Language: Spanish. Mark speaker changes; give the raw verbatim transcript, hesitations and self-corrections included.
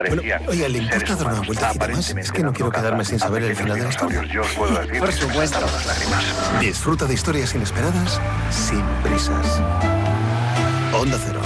Speaker 1: Bueno, oiga, ¿le importa dar una vueltecita más? Es que no quiero quedarme sin saber el final de la historia.
Speaker 2: Por supuesto.
Speaker 1: Disfruta de historias inesperadas sin prisas. Onda Cero.